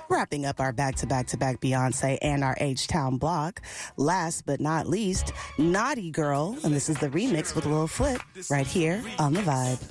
Wrapping up our back-to-back-to-back Beyonce and our H-Town block. Last but not least, Naughty Girl. And this is the remix with Lil Flip right here on The Vibe.